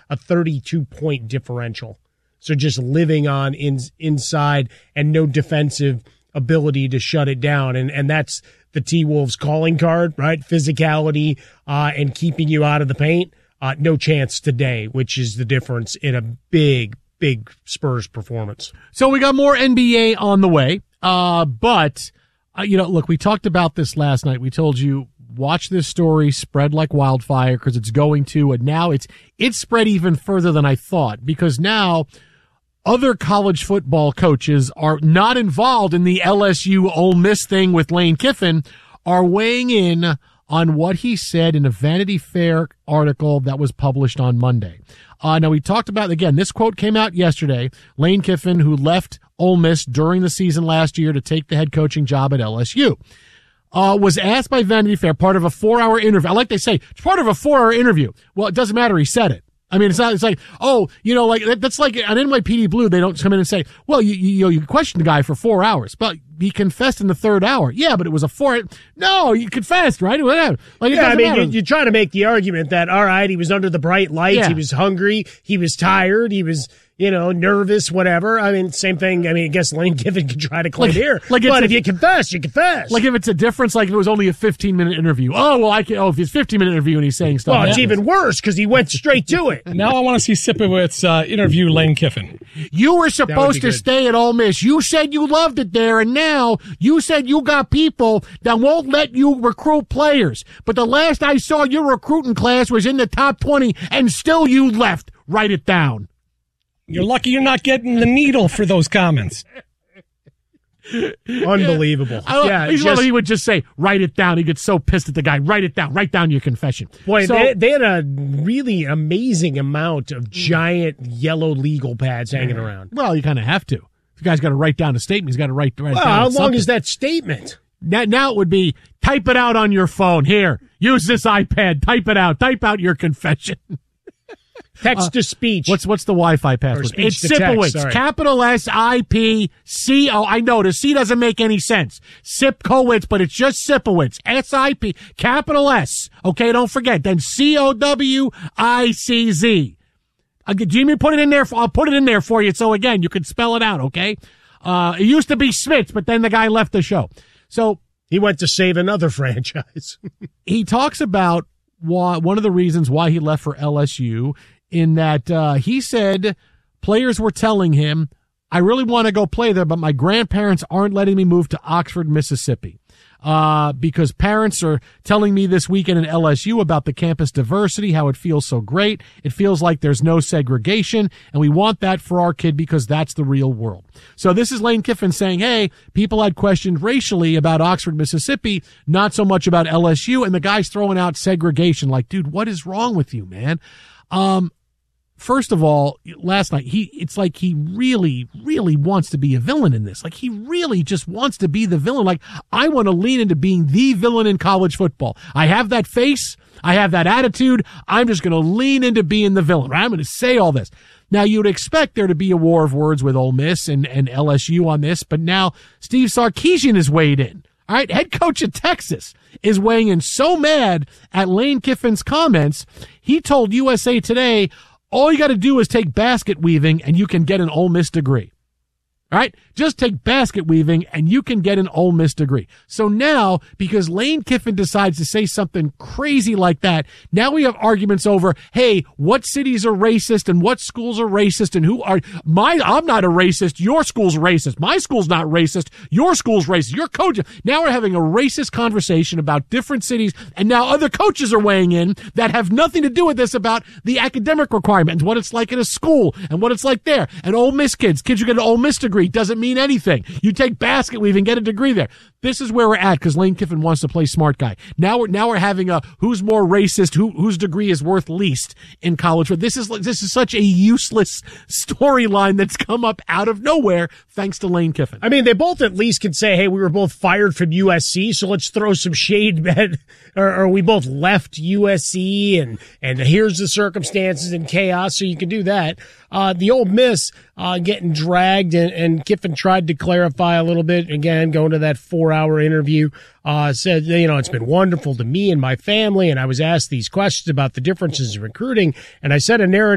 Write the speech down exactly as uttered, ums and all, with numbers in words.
a thirty-two point differential. So just living on in, inside and no defensive ability to shut it down. And, and that's the T-Wolves calling card, right? Physicality uh, and keeping you out of the paint. Uh, no chance today, which is the difference in a big, big Spurs performance. So we got more N B A on the way. Uh, but, uh, you know, look, we talked about this last night. We told you, watch this story spread like wildfire because it's going to, and now it's, it's spread even further than I thought because now other college football coaches are not involved in the L S U Ole Miss thing with Lane Kiffin are weighing in on what he said in a Vanity Fair article that was published on Monday. Uh, now we talked about, again, this quote came out yesterday. Lane Kiffin, who left Ole Miss during the season last year to take the head coaching job at L S U, uh, was asked by Vanity Fair, part of a four hour interview. I like they say, it's part of a four hour interview. Well, it doesn't matter. He said it. I mean, it's not, it's like, oh, you know, like, that's like on N Y P D Blue, they don't come in and say, well, you, you, you know, you questioned the guy for four hours, but he confessed in the third hour. Yeah, but it was a four, no, you confessed, right? Whatever. Like, yeah, I mean, you, you try to make the argument that, all right, he was under the bright lights, Yeah. he was hungry, he was tired, he was, you know, nervous, whatever. I mean, same thing. I mean, I guess Lane Kiffin could try to claim Like- here. like it's but a- if you confess, you confess. Like if it's a difference, like if it was only a fifteen minute interview. Oh, well, I can, oh, if it's fifteen minute interview and he's saying stuff. well, it's yeah. even worse because he went straight to it. Now I want to see Sipowicz uh, interview Lane Kiffin. You were supposed be to good. stay at Ole Miss. You said you loved it there, and now you said you got people that won't let you recruit players. But the last I saw, your recruiting class was in the top twenty, and still you left. Write it down. You're lucky you're not getting the needle for those comments. Unbelievable. I, yeah, he's just, one he would just say, write it down. He gets so pissed at the guy. Write it down. Write down your confession. boy, So- they, they had a really amazing amount of giant yellow legal pads hanging around. Well, you kind of have to. The guy's got to write down a statement. He's got to write, write Well, down how long something. is that statement? Now, now it would be type it out on your phone. Here, use this iPad. Type it out. Type out your confession. Text to speech. What's what's the Wi-Fi password? speech It's to text, Sipowicz. sorry. Capital S I P C O. I know the C doesn't make any sense. Sipkowitz, but it's just Sipowicz. S I P capital S. Okay, don't forget. Then C O W I C Z. I'll get Jimmy put it in there. For, I'll put it in there for you. So again, you can spell it out. Okay. Uh, it used to be Smith, but then the guy left the show. So He went to save another franchise. he talks about why, one of the reasons why he left for L S U in that uh, he said players were telling him, I really want to go play there, but my grandparents aren't letting me move to Oxford, Mississippi. Uh, because parents are telling me this weekend at L S U about the campus diversity, how it feels so great. It feels like there's no segregation, and we want that for our kid because that's the real world. So this is Lane Kiffin saying, hey, people had questioned racially about Oxford, Mississippi, not so much about L S U, and the guy's throwing out segregation. Like, dude, what is wrong with you, man? Um, First of all, last night, he, it's like he really, really wants to be a villain in this. Like he really just wants to be the villain. Like I want to lean into being the villain in college football. I have that face. I have that attitude. I'm just going to lean into being the villain, right? I'm going to say all this. Now you'd expect there to be a war of words with Ole Miss and, and L S U on this, but now Steve Sarkisian is weighed in. All right. Head coach of Texas is weighing in so mad at Lane Kiffin's comments. He told U S A Today, all you got to do is take basket weaving and you can get an Ole Miss degree. All right? Just take basket weaving and you can get an Ole Miss degree. So now, because Lane Kiffin decides to say something crazy like that, now we have arguments over, hey, what cities are racist and what schools are racist and who are, my, I'm not a racist, your school's racist. My school's not racist, your school's racist. Your coach. Now we're having a racist conversation about different cities, and now other coaches are weighing in that have nothing to do with this about the academic requirements, what it's like in a school and what it's like there. And Ole Miss kids, kids who get an Ole Miss degree doesn't mean anything. You take basket weaving, get a degree there. This is where we're at because Lane Kiffin wants to play smart guy. Now we're now we're having a who's more racist, who whose degree is worth least in college. This is this is such a useless storyline that's come up out of nowhere thanks to Lane Kiffin. I mean, they both at least can say, hey, we were both fired from U S C, so let's throw some shade at, or, or we both left U S C, and, and here's the circumstances and chaos, so you can do that. Uh, the Ole Miss uh, getting dragged, and, and Kiffin tried to clarify a little bit, again, going to that four-hour interview, uh, said, you know, it's been wonderful to me and my family, and I was asked these questions about the differences in recruiting, and I said a narrative